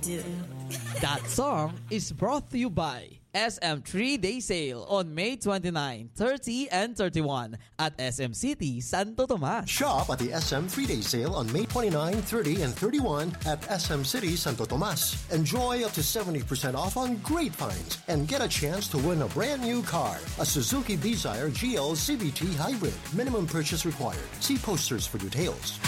do. That song is brought to you by SM 3-day sale on May 29, 30, and 31 at SM City, Santo Tomas. Shop at the SM 3-day sale on May 29, 30, and 31 at SM City, Santo Tomas. Enjoy up to 70% off on great finds and get a chance to win a brand new car, a Suzuki Dzire GL CVT Hybrid. Minimum purchase required. See posters for details.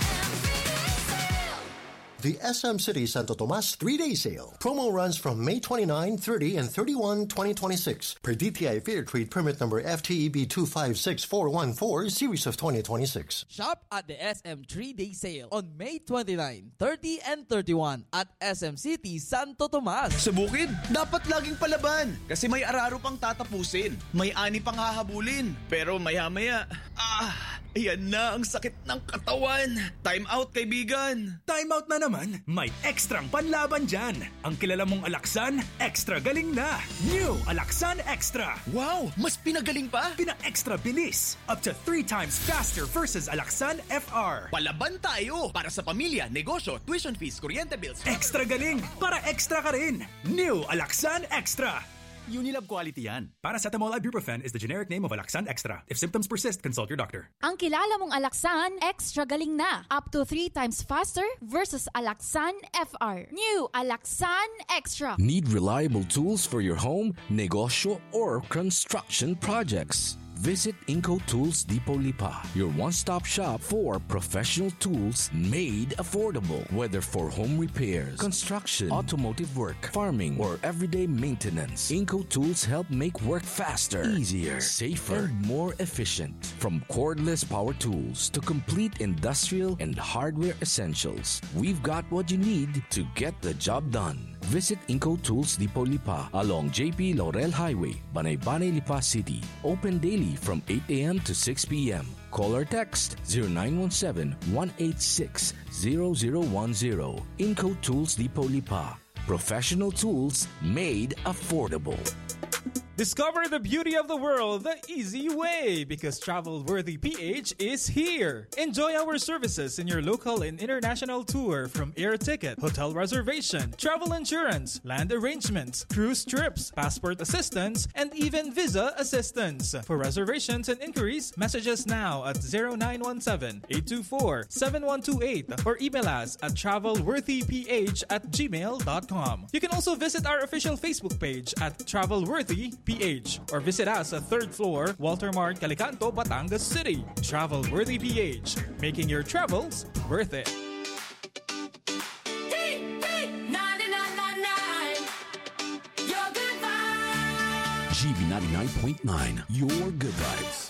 The SM City Santo Tomas 3-day sale. Promo runs from May 29, 30, and 31, 2026. Per DTI Fair Trade Permit number FTEB 256414, Series of 2026. Shop at the SM 3-day sale on May 29, 30, and 31 at SM City, Santo Tomas. Sa bukid, dapat laging palaban kasi may araro pang tatapusin. May ani pang hahabulin. Pero maya-maya, ayan na ang sakit ng katawan. Time out, kaibigan. Time out na naman. May ekstrang panlaban dyan. Ang kilala mong Alaxan, extra galing na. New Alaxan Extra. Wow, mas pinagaling pa? Pina-extra bilis. Up to 3 times faster versus Alaxan FR. Palaban tayo para sa pamilya, negosyo, tuition fees, kuryente bills. Extra galing para extra ka rin. New Alaxan Extra. Unilab quality yan. Paracetamol Ibuprofen is the generic name of Alaxan Extra. If symptoms persist, consult your doctor. Ang kilala mong Alaxan, extra galing na. Up to 3 times faster versus Alaxan FR. New Alaxan Extra. Need reliable tools for your home, negosyo, or construction projects? Visit Inco Tools Depot Lipa, your one-stop shop for professional tools made affordable. Whether for home repairs, construction, automotive work, farming, or everyday maintenance, Inco Tools help make work faster, easier, safer, and more efficient. From cordless power tools to complete industrial and hardware essentials, we've got what you need to get the job done. Visit Inco Tools Depot Lipa along JP Laurel Highway, Banay-Banay, Lipa City. Open daily from 8 a.m. to 6 p.m. Call or text 0917-186-0010. Inco Tools Depot Lipa. Professional tools made affordable. Discover the beauty of the world the easy way because Travel Worthy PH is here. Enjoy our services in your local and international tour from air ticket, hotel reservation, travel insurance, land arrangements, cruise trips, passport assistance, and even visa assistance. For reservations and inquiries, message us now at 0917-824-7128 or email us at travelworthyph@gmail.com. You can also visit our official Facebook page at Travel Worthy PH or visit us at 3rd floor, Walter Mart, Calicanto, Batangas City. Travel Worthy PH, making your travels worth it. GB 99.9, your good vibes.